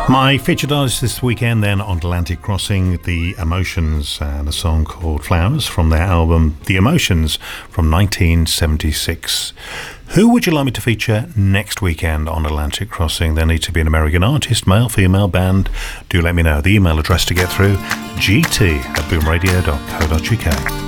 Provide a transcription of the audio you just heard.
My featured artist this weekend then on Atlantic Crossing, The Emotions, and a song called Flowers from their album The Emotions from 1976. Who would you like me to feature next weekend on Atlantic Crossing? There needs to be an American artist, male, female, band. Do let me know. The email address to get through, gt@boomradio.co.uk.